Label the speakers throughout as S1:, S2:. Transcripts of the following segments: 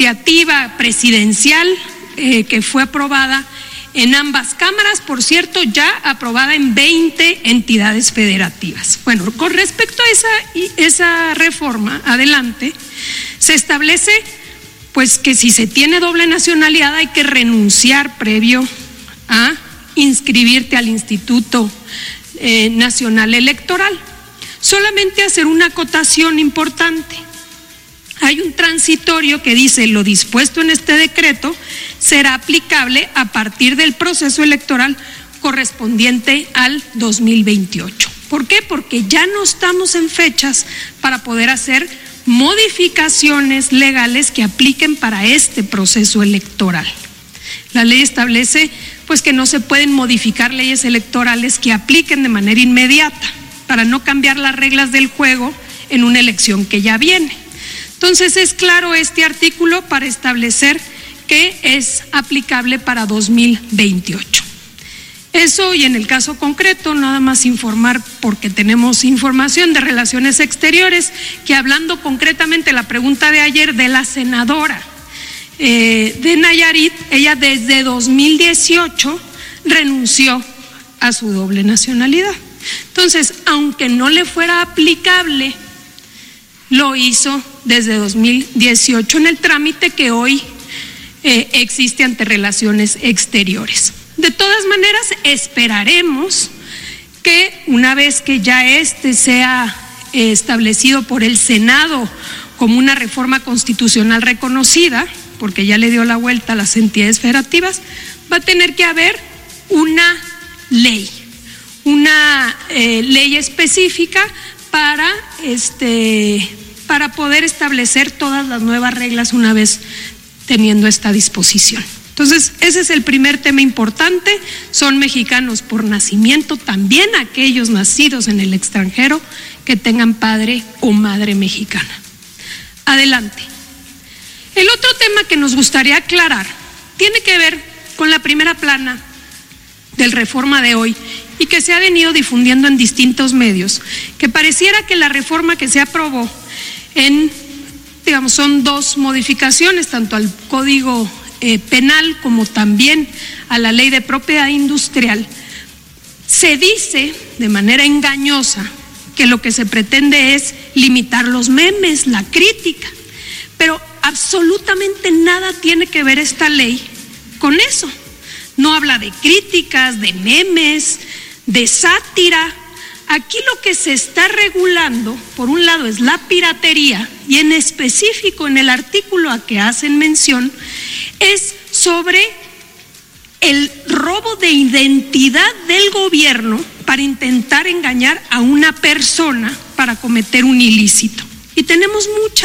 S1: iniciativa presidencial que fue aprobada en ambas cámaras, por cierto, ya aprobada en 20 entidades federativas. Bueno, con respecto a esa reforma, adelante, se establece pues que si se tiene doble nacionalidad hay que renunciar previo a inscribirte al Instituto Nacional Electoral. Solamente hacer una acotación importante. Hay un transitorio que dice: lo dispuesto en este decreto será aplicable a partir del proceso electoral correspondiente al 2028. ¿Por qué? Porque ya no estamos en fechas para poder hacer modificaciones legales que apliquen para este proceso electoral. La ley establece pues que no se pueden modificar leyes electorales que apliquen de manera inmediata para no cambiar las reglas del juego en una elección que ya viene. Entonces es claro este artículo para establecer que es aplicable para 2028. Eso, y en el caso concreto, nada más informar, porque tenemos información de Relaciones Exteriores, que hablando concretamente la pregunta de ayer de la senadora de Nayarit, ella desde 2018 renunció a su doble nacionalidad. Entonces, aunque no le fuera aplicable, lo hizo desde 2018 en el trámite que hoy existe ante Relaciones Exteriores. De todas maneras, esperaremos que una vez que ya sea establecido por el Senado como una reforma constitucional reconocida, porque ya le dio la vuelta a las entidades federativas, va a tener que haber una ley específica para poder establecer todas las nuevas reglas una vez teniendo esta disposición. Entonces, ese es el primer tema importante. Son mexicanos por nacimiento, también aquellos nacidos en el extranjero que tengan padre o madre mexicana. Adelante. El otro tema que nos gustaría aclarar tiene que ver con la primera plana del Reforma de hoy y que se ha venido difundiendo en distintos medios, que pareciera que la reforma que se aprobó son dos modificaciones, tanto al Código Penal como también a la Ley de Propiedad Industrial. Se dice de manera engañosa que lo que se pretende es limitar los memes, la crítica, pero absolutamente nada tiene que ver esta ley con eso. No habla de críticas, de memes, de sátira. Aquí lo que se está regulando, por un lado, es la piratería, y en específico en el artículo a que hacen mención, es sobre el robo de identidad del gobierno para intentar engañar a una persona para cometer un ilícito. Y tenemos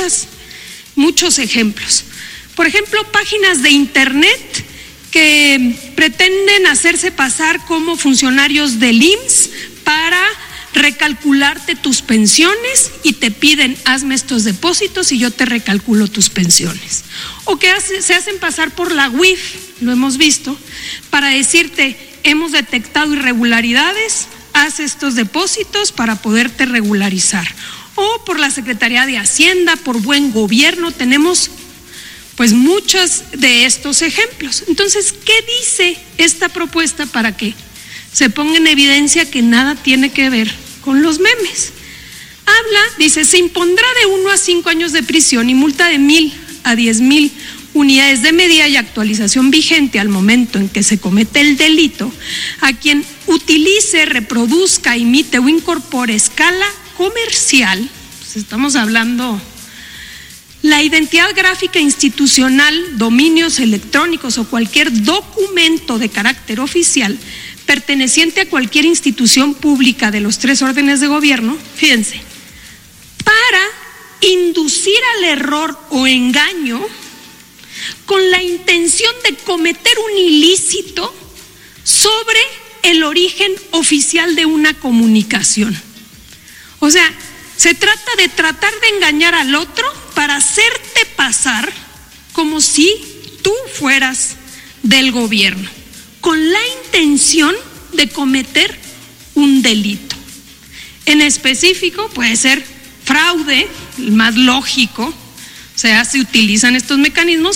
S1: muchos ejemplos. Por ejemplo, páginas de internet que pretenden hacerse pasar como funcionarios del IMSS para recalcularte tus pensiones y te piden: hazme estos depósitos y yo te recalculo tus pensiones. O que se hacen pasar por la UIF, lo hemos visto, para decirte: hemos detectado irregularidades, haz estos depósitos para poderte regularizar. O por la Secretaría de Hacienda, por Buen Gobierno. Tenemos pues muchos de estos ejemplos. Entonces, ¿qué dice esta propuesta para que se ponga en evidencia que nada tiene que ver con los memes? Dice: se impondrá de 1 a 5 años de prisión y multa de 1,000 a 10,000 unidades de medida y actualización vigente al momento en que se comete el delito a quien utilice, reproduzca, imite o incorpore a escala comercial, pues estamos hablando, la identidad gráfica institucional, dominios electrónicos o cualquier documento de carácter oficial perteneciente a cualquier institución pública de los 3 órdenes de gobierno, fíjense, para inducir al error o engaño con la intención de cometer un ilícito sobre el origen oficial de una comunicación. O sea, se trata de tratar de engañar al otro para hacerte pasar como si tú fueras del gobierno, con la intención de cometer un delito. En específico puede ser fraude, el más lógico, O sea, se utilizan estos mecanismos